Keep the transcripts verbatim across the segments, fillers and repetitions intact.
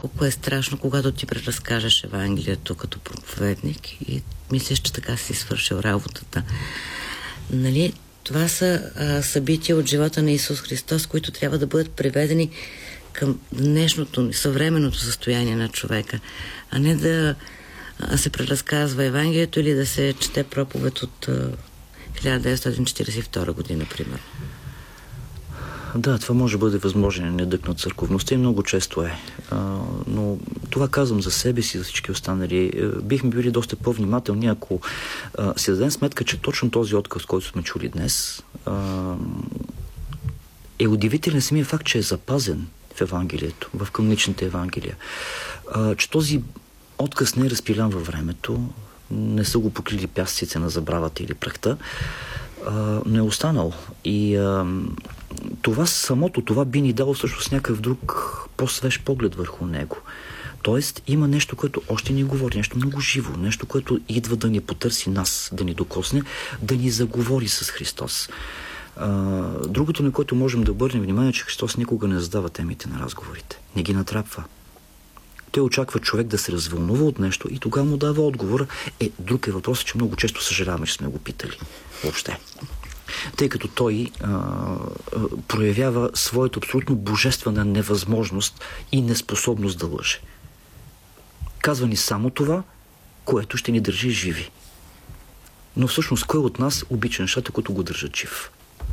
колко е страшно, когато ти преразкажеш Евангелието като проповедник и мислиш, че така си свършил работата. Нали, това са а, събития от живота на Исус Христос, които трябва да бъдат приведени към днешното, съвременното състояние на човека, а не да а, се преразказва Евангелието или да се чете проповед от а, хиляда деветстотин четиридесет и втора година, примерно. Да, това може да бъде възможен недък на църковността и много често е. А, но това казвам за себе си, за всички останали. Бихме били доста по-внимателни, ако а, си дадем сметка, че точно този отказ, който сме чули днес, а, е удивителен самия факт, че е запазен в Евангелието, в каноничните Евангелия. А, че този отказ не е разпилян във времето, не са го покрили пясъците на забравата или прахта, а, но е останал. И а, това самото, това би ни дало всъщност някакъв друг по-свеж поглед върху него. Тоест има нещо, което още ни говори, нещо много живо, нещо, което идва да ни потърси нас, да ни докосне, да ни заговори с Христос. А, другото, на което можем да обърнем внимание, че Христос никога не задава темите на разговорите. Не ги натрапва. Той очаква човек да се развълнува от нещо и тогава му дава отговора. Е, друг е въпросът, че много често съжаляваме, че сме го питали. Въобще. Тъй като той а, а, проявява своята абсолютно божествена невъзможност и неспособност да лъже. Казва ни само това, което ще ни държи живи. Но всъщност кой от нас обича нещата, които го държат жив?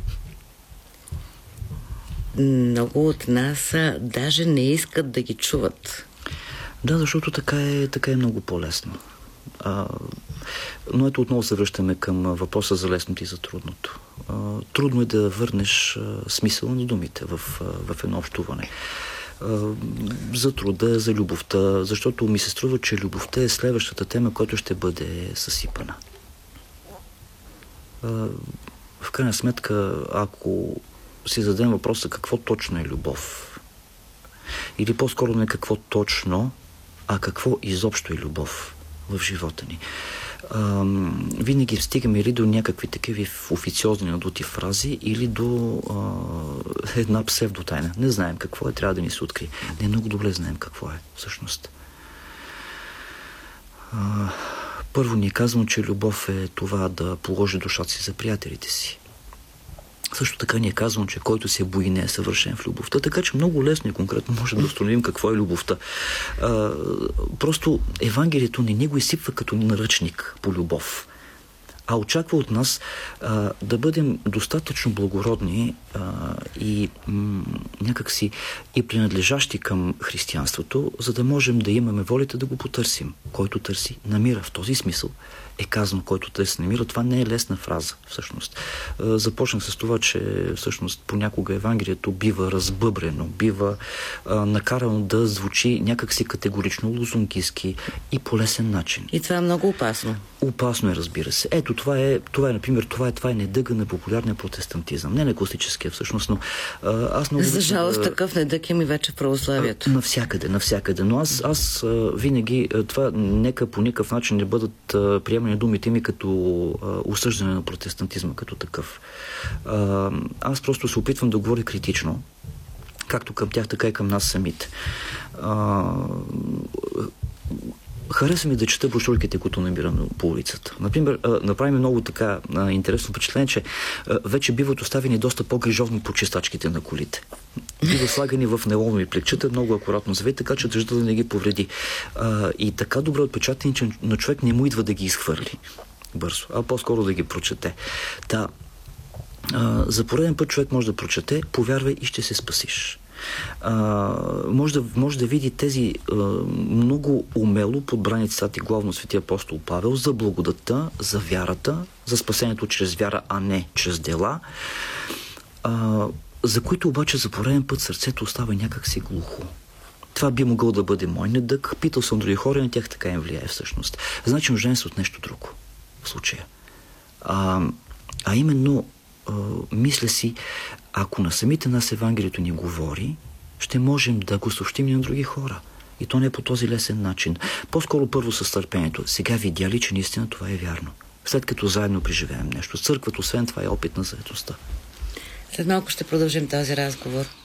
Много от нас а, даже не искат да ги чуват. Да, защото така е, така е много по-лесно. А, но ето отново се връщаме към въпроса за лесното и за трудното. А, трудно е да върнеш а, смисъла на думите в, а, в едно общуване. А, за труда, за любовта, защото ми се струва, че любовта е следващата тема, която ще бъде съсипана. А, в крайна сметка, ако си зададем въпроса какво точно е любов, или по-скоро не какво точно, а какво изобщо е любов в живота ни. А, винаги стигаме или до някакви такива официозни надути фрази, или до а, една псевдотайна. Не знаем какво е, трябва да ни се открие. Не много добре знаем какво е всъщност. А, първо ни казвам, че любов е това да положи душата си за приятелите си. Също така ни е казвано, че който се бои не е съвършен в любовта, така че много лесно и конкретно може да установим какво е любовта. А, просто Евангелието не ни го изсипва като наръчник по любов, а очаква от нас а, да бъдем достатъчно благородни а, и м- някакси и принадлежащи към християнството, за да можем да имаме волята да го потърсим. Който търси, намира. В този смисъл е казано, който търси, намира. Това не е лесна фраза, всъщност. А, започнах с това, че всъщност понякога Евангелието бива разбъбрено, бива а, накарано да звучи някакси категорично лозунгистки и по лесен начин. И това е много опасно. Опасно е, разбира се. Ето, това е, това е например, това е, това е недъга на популярния протестантизъм. Не на класическия, всъщност, но а, аз много... За жалост, а, такъв недъг има и вече в православието. А, навсякъде, навсякъде. Но аз, аз а, винаги, а, това нека по никакъв начин не бъдат а, приемани думите ми като а, осъждане на протестантизма като такъв. А, аз просто се опитвам да говоря критично, както към тях, така и към нас самите. А, Хареса ми да чета брошурките, които намирам по улицата. Например, направим много така интересно впечатление, че вече биват оставени доста по-грижовни почистачките на колите. Биват слагани в нейлонови пликчета, много акуратно заведи, така че държата да не ги повреди. И така добре отпечатани, че на човек не му идва да ги изхвърли бързо, а по-скоро да ги прочете. Та, за пореден път човек може да прочете, повярвай и ще се спасиш. Uh, може, да, може да види тези uh, много умело подбрани цитати, главно светия апостол Павел, за благодата, за вярата, за спасението чрез вяра, а не чрез дела, uh, за които обаче за пореден път сърцето остава някак си глухо. Това би могъл да бъде мой недък. Питал съм други хора, на тях така им влияе всъщност. Значи нужден се от нещо друго в случая. Uh, а именно Uh, мисля си, ако на самите нас Евангелието ни говори, ще можем да го съобщим и на други хора. И то не е по този лесен начин. По-скоро първо с търпението. Сега видя ли, че наистина това е вярно? След като заедно преживеем нещо. Църквата, освен това, е опит на заедостта. След малко ще продължим този разговор.